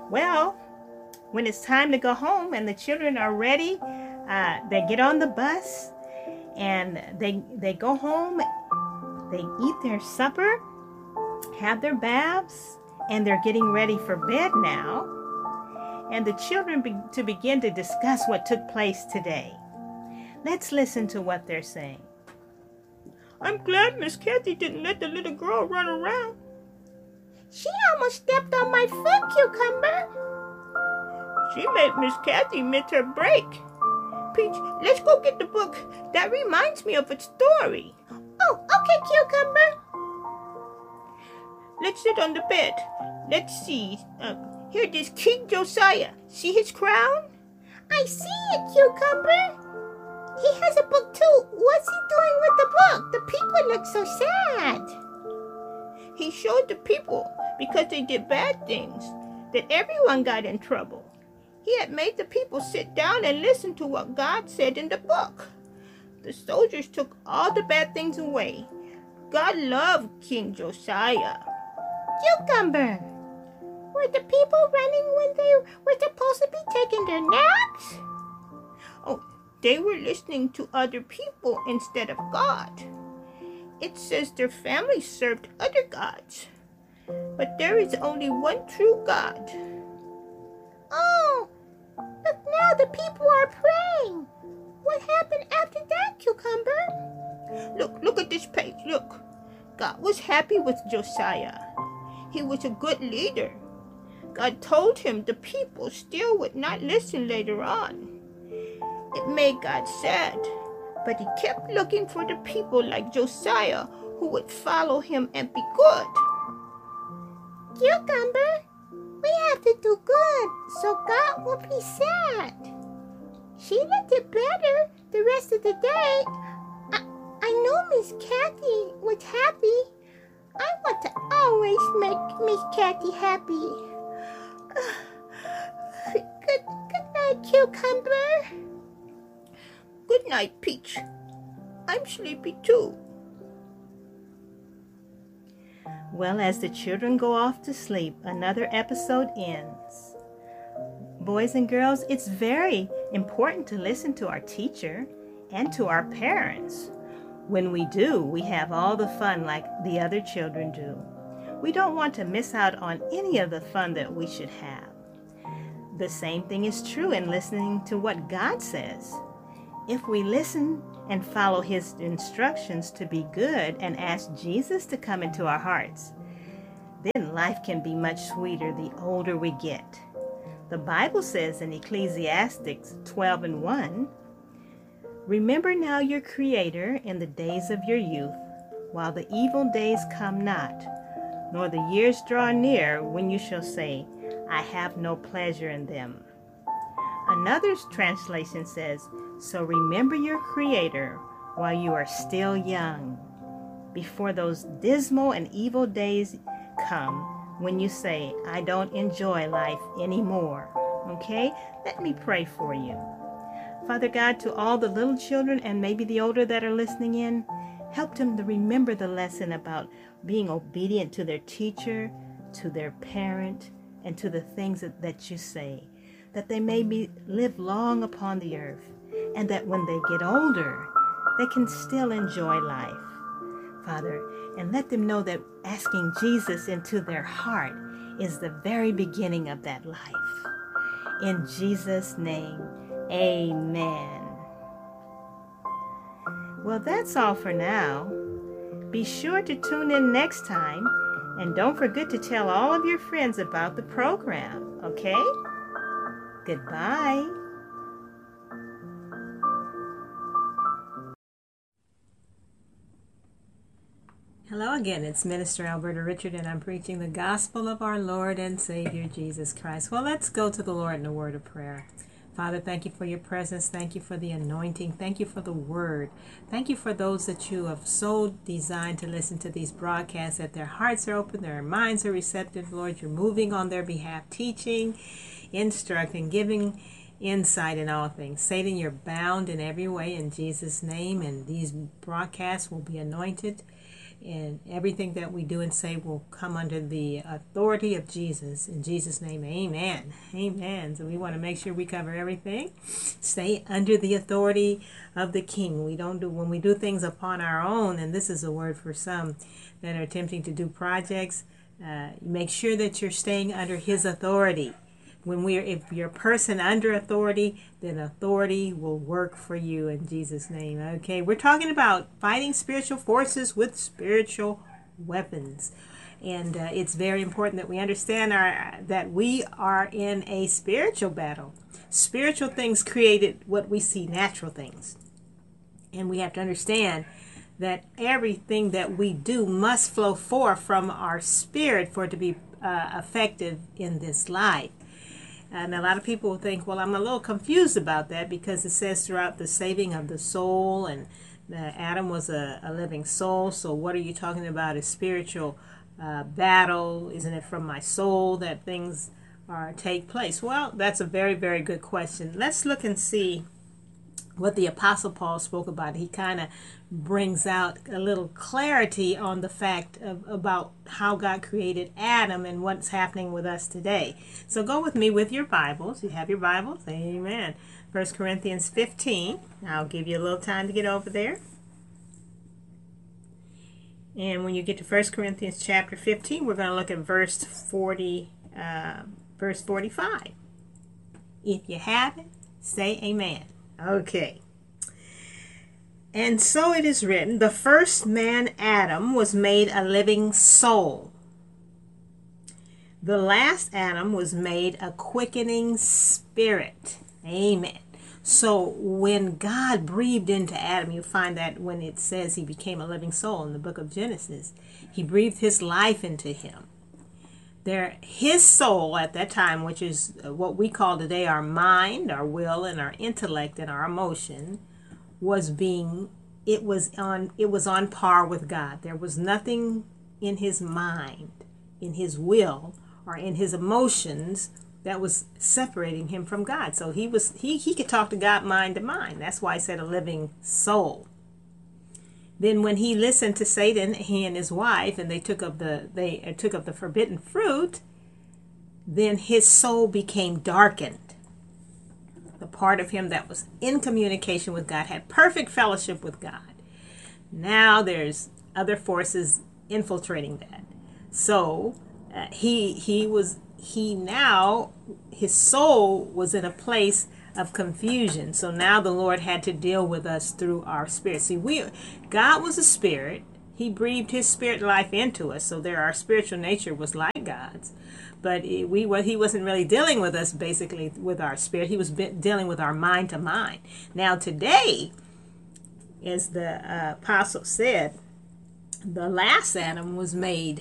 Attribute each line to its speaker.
Speaker 1: Well, when it's time to go home and the children are ready, they get on the bus and they go home. They eat their supper, have their baths, and they're getting ready for bed now. And the children begin to discuss what took place today. Let's listen to what they're saying. I'm glad Miss Kathy didn't let the little girl run around.
Speaker 2: She almost stepped on my foot, Cucumber.
Speaker 1: She made Miss Kathy miss her break. Peach, let's go get the book. That reminds me of a story.
Speaker 2: Oh, okay, Cucumber.
Speaker 1: Let's sit on the bed. Let's see. Here it is, King Josiah. See his crown?
Speaker 2: I see it, Cucumber. He has a book too. What's he doing with the book? The people look so sad.
Speaker 1: He showed the people, because they did bad things, that everyone got in trouble. He had made the people sit down and listen to what God said in the book. The soldiers took all the bad things away. God loved King Josiah.
Speaker 2: Cucumber, were the people running when they were supposed to be taking their naps?
Speaker 1: Oh, they were listening to other people instead of God. It says their families served other gods. But there is only one true God.
Speaker 2: Oh, look now, the people are praying. What happened after that, Cucumber?
Speaker 1: Look at this page, look. God was happy with Josiah. He was a good leader. God told him the people still would not listen later on. It made God sad, but he kept looking for the people like Josiah who would follow him and be good.
Speaker 2: Cucumber, we have to do good so God will be sad. Sheila did better the rest of the day. I know Miss Kathy was happy. I want to always make Miss Kathy happy. Good night, Cucumber.
Speaker 1: Good night, Peach. I'm sleepy too. Well, as the children go off to sleep, another episode ends. Boys and girls, it's very important to listen to our teacher and to our parents. When we do, we have all the fun like the other children do. We don't want to miss out on any of the fun that we should have. The same thing is true in listening to what God says. If we listen and follow His instructions to be good and ask Jesus to come into our hearts, then life can be much sweeter the older we get. The Bible says in Ecclesiastes 12:1, remember now your Creator in the days of your youth, while the evil days come not, nor the years draw near when you shall say, I have no pleasure in them. Another translation says, so remember your Creator while you are still young, before those dismal and evil days come when you say, I don't enjoy life anymore. Okay? Let me pray for you. Father God, to all the little children and maybe the older that are listening in, help them to remember the lesson about being obedient to their teacher, to their parent, and to the things that you say, that they may live long upon the earth, and that when they get older, they can still enjoy life. Father, and let them know that asking Jesus into their heart is the very beginning of that life. In Jesus' name, amen. Well, that's all for now. Be sure to tune in next time, and don't forget to tell all of your friends about the program, okay? Goodbye. Hello again, it's Minister Alberta Richard, and I'm preaching the gospel of our Lord and Savior Jesus Christ. Well, let's go to the Lord in a word of prayer. Father, thank you for your presence. Thank you for the anointing. Thank you for the word. Thank you for those that you have so designed to listen to these broadcasts, that their hearts are open, their minds are receptive. Lord, you're moving on their behalf, teaching, instructing, giving insight in all things. Satan, you're bound in every way in Jesus' name, and these broadcasts will be anointed. And everything that we do and say will come under the authority of Jesus. In Jesus' name, amen. Amen. So we want to make sure we cover everything. Stay under the authority of the King. When we do things upon our own, and this is a word for some that are attempting to do projects, make sure that you're staying under his authority. If you're a person under authority, then authority will work for you in Jesus' name. Okay, we're talking about fighting spiritual forces with spiritual weapons. And it's very important that we understand that we are in a spiritual battle. Spiritual things created what we see natural things. And we have to understand that everything that we do must flow forth from our spirit for it to be effective in this life. And a lot of people will think, well, I'm a little confused about that because it says throughout the saving of the soul, and Adam was a living soul. So what are you talking about? A spiritual battle? Isn't it from my soul that things take place? Well, that's a very, very good question. Let's look and see what the Apostle Paul spoke about. He kind of brings out a little clarity on the fact about how God created Adam and what's happening with us today. So go with me with your Bibles. You have your Bibles? Amen. 1 Corinthians 15. I'll give you a little time to get over there. And when you get to 1 Corinthians chapter 15, we're going to look at verse 45. If you have it, say amen. Okay. And so it is written, the first man, Adam, was made a living soul. The last Adam was made a quickening spirit. Amen. So when God breathed into Adam, you find that when it says he became a living soul in the book of Genesis, he breathed his life into him. His soul at that time, which is what we call today our mind, our will, and our intellect and our emotion, was on par with God. There was nothing in his mind, in his will, or in his emotions that was separating him from God. So he could talk to God mind to mind. That's why I said a living soul. Then when he listened to Satan, he and his wife, and they took of the forbidden fruit, then his soul became darkened. The part of him that was in communication with God, had perfect fellowship with God. Now there's other forces infiltrating that. So his soul was in a place of confusion. So now the Lord had to deal with us through our spirit. See, God was a spirit. He breathed his spirit life into us. So our spiritual nature was like God's. But he wasn't really dealing with us basically with our spirit. He was dealing with our mind to mind. Now today, as the apostle said, the last Adam was made